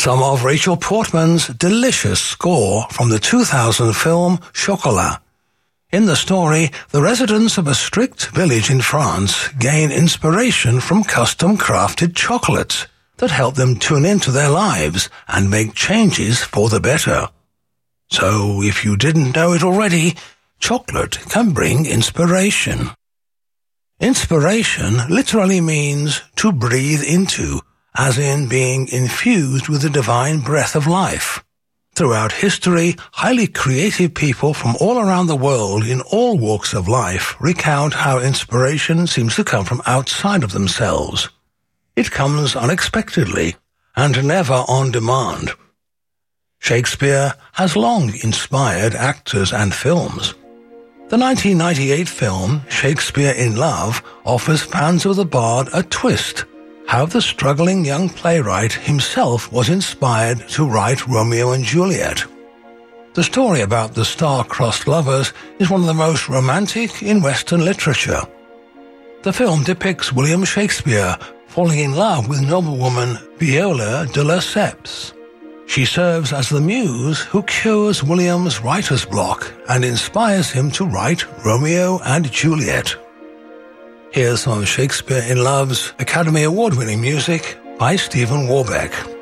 some of Rachel Portman's delicious score from the 2000 film Chocolat. In the story, the residents of a strict village in France gain inspiration from custom-crafted chocolates that help them tune into their lives and make changes for the better. So, if you didn't know it already, chocolate can bring inspiration. Inspiration literally means to breathe into, as in being infused with the divine breath of life. Throughout history, highly creative people from all around the world in all walks of life recount how inspiration seems to come from outside of themselves. It comes unexpectedly and never on demand. Shakespeare has long inspired actors and films. The 1998 film Shakespeare in Love offers fans of the bard a twist, how the struggling young playwright himself was inspired to write Romeo and Juliet. The story about the star-crossed lovers is one of the most romantic in Western literature. The film depicts William Shakespeare falling in love with noblewoman Viola de Lesseps. She serves as the muse who cures William's writer's block and inspires him to write Romeo and Juliet. Here's some of Shakespeare in Love's Academy Award-winning music by Stephen Warbeck.